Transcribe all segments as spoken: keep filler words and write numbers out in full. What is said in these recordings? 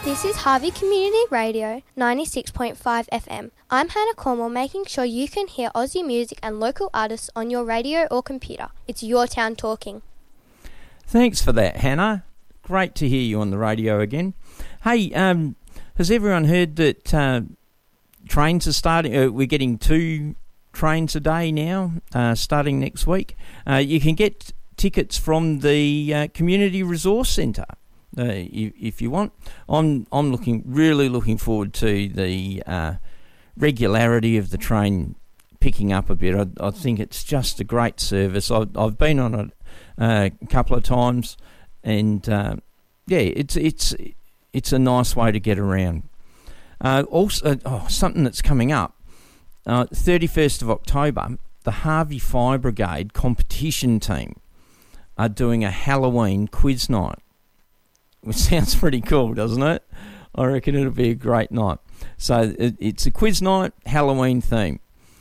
This is Harvey Community Radio, ninety-six point five F M. I'm Hannah Cornwall, making sure you can hear Aussie music and local artists on your radio or computer. It's your town talking. Thanks for that, Hannah. Great to hear you on the radio again. Hey, um, has everyone heard that uh, trains are starting? Uh, we're getting two trains a day now, uh, starting next week. Uh, you can get tickets from the uh, Community Resource Centre. Uh, if, if you want, I'm I'm looking really looking forward to the uh, regularity of the train picking up a bit. I, I think it's just a great service. I've I've been on it uh, a couple of times, and uh, yeah, it's it's it's a nice way to get around. Uh, also, oh, something that's coming up, uh, thirty-first of October, the Harvey Fire Brigade competition team are doing a Halloween quiz night. Which sounds pretty cool, doesn't it? I reckon it'll be a great night. So it, it's a quiz night, Halloween theme.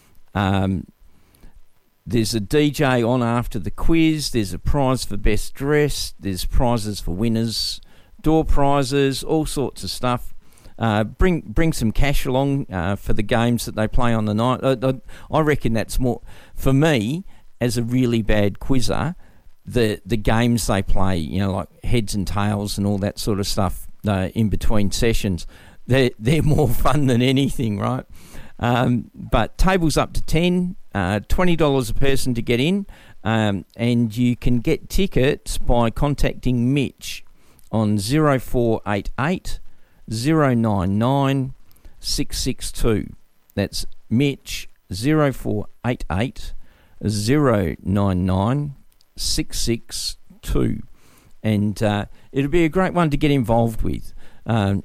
Um, there's a D J on after the quiz. There's a prize for best dressed. There's prizes for winners, door prizes, all sorts of stuff. Uh, bring bring some cash along uh, for the games that they play on the night. I, I reckon that's more, for me, as a really bad quizzer, the the games they play, you know, like heads and tails and all that sort of stuff uh, in between sessions, they're, they're more fun than anything, right? Um, but tables up to ten, uh, twenty dollars a person to get in, um, and you can get tickets by contacting Mitch on zero four eight eight, zero nine nine, six six two. That's Mitch, zero four eight eight, zero nine nine, six six two, and uh, it'll be a great one to get involved with. Um,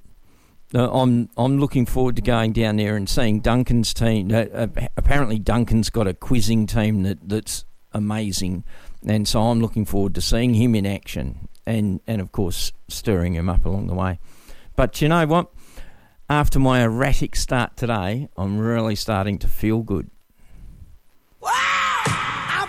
I'm I'm looking forward to going down there and seeing Duncan's team. Uh, apparently, Duncan's got a quizzing team that, that's amazing, and so I'm looking forward to seeing him in action, and and of course stirring him up along the way. But you know what? After my erratic start today, I'm really starting to feel good. Wow!